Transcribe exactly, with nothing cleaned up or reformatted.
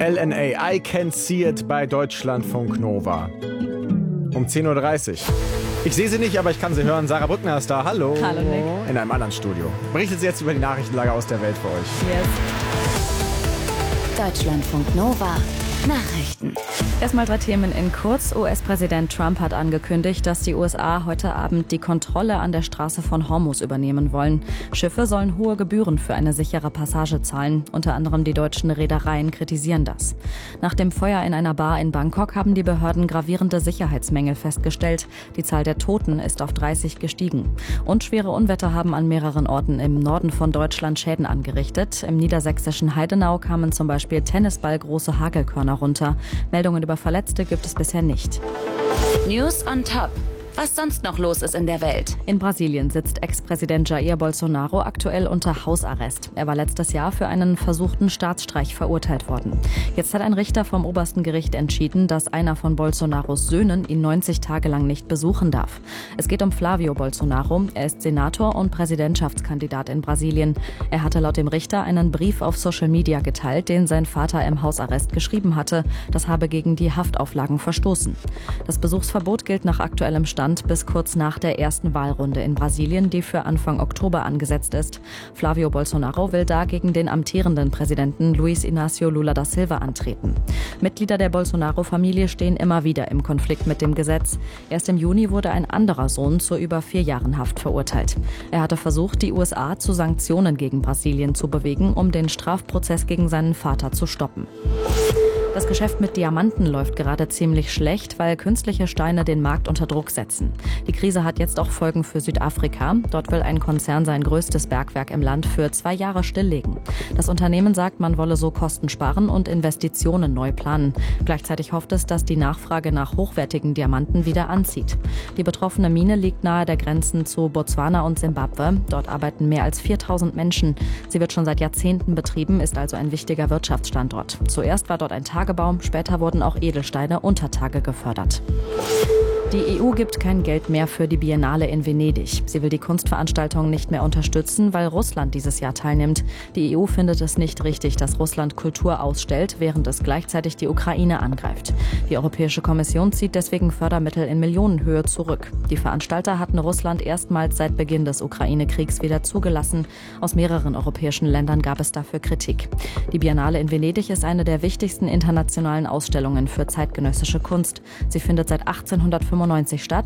L N A, I Can See It bei Deutschlandfunk Nova. Um zehn Uhr dreißig. Ich sehe sie nicht, aber ich kann sie hören. Sarah Brückner ist da. Hallo. Hallo, Nick. In einem anderen Studio. Berichtet sie jetzt über die Nachrichtenlage aus der Welt für euch. Yes. Deutschlandfunk Nova. Nachrichten. Erstmal drei Themen in kurz. U S-Präsident Trump hat angekündigt, dass die U S A heute Abend die Kontrolle an der Straße von Hormuz übernehmen wollen. Schiffe sollen hohe Gebühren für eine sichere Passage zahlen. Unter anderem die deutschen Reedereien kritisieren das. Nach dem Feuer in einer Bar in Bangkok haben die Behörden gravierende Sicherheitsmängel festgestellt. Die Zahl der Toten ist auf dreißig gestiegen. Und schwere Unwetter haben an mehreren Orten im Norden von Deutschland Schäden angerichtet. Im niedersächsischen Heidenau kamen zum Beispiel tennisballgroße Hagelkörner runter. Meldungen über Verletzte gibt es bisher nicht. News on Top. Was sonst noch los ist in der Welt. In Brasilien sitzt Ex-Präsident Jair Bolsonaro aktuell unter Hausarrest. Er war letztes Jahr für einen versuchten Staatsstreich verurteilt worden. Jetzt hat ein Richter vom obersten Gericht entschieden, dass einer von Bolsonaros Söhnen ihn neunzig Tage lang nicht besuchen darf. Es geht um Flavio Bolsonaro. Er ist Senator und Präsidentschaftskandidat in Brasilien. Er hatte laut dem Richter einen Brief auf Social Media geteilt, den sein Vater im Hausarrest geschrieben hatte. Das habe gegen die Haftauflagen verstoßen. Das Besuchsverbot gilt nach aktuellem Stand bis kurz nach der ersten Wahlrunde in Brasilien, die für Anfang Oktober angesetzt ist. Flavio Bolsonaro will da gegen den amtierenden Präsidenten Luiz Inácio Lula da Silva antreten. Mitglieder der Bolsonaro-Familie stehen immer wieder im Konflikt mit dem Gesetz. Erst im Juni wurde ein anderer Sohn zu über vier Jahren Haft verurteilt. Er hatte versucht, die U S A zu Sanktionen gegen Brasilien zu bewegen, um den Strafprozess gegen seinen Vater zu stoppen. Das Geschäft mit Diamanten läuft gerade ziemlich schlecht, weil künstliche Steine den Markt unter Druck setzen. Die Krise hat jetzt auch Folgen für Südafrika. Dort will ein Konzern sein größtes Bergwerk im Land für zwei Jahre stilllegen. Das Unternehmen sagt, man wolle so Kosten sparen und Investitionen neu planen. Gleichzeitig hofft es, dass die Nachfrage nach hochwertigen Diamanten wieder anzieht. Die betroffene Mine liegt nahe der Grenzen zu Botswana und Simbabwe. Dort arbeiten mehr als viertausend Menschen. Sie wird schon seit Jahrzehnten betrieben, ist also ein wichtiger Wirtschaftsstandort. Zuerst war dort ein Tagebaum, später wurden auch Edelsteine unter Tage gefördert. Die E U gibt kein Geld mehr für die Biennale in Venedig. Sie will die Kunstveranstaltung nicht mehr unterstützen, weil Russland dieses Jahr teilnimmt. Die E U findet es nicht richtig, dass Russland Kultur ausstellt, während es gleichzeitig die Ukraine angreift. Die Europäische Kommission zieht deswegen Fördermittel in Millionenhöhe zurück. Die Veranstalter hatten Russland erstmals seit Beginn des Ukraine-Kriegs wieder zugelassen. Aus mehreren europäischen Ländern gab es dafür Kritik. Die Biennale in Venedig ist eine der wichtigsten internationalen Ausstellungen für zeitgenössische Kunst. Sie findet seit achtzehnhundertfünfundneunzig statt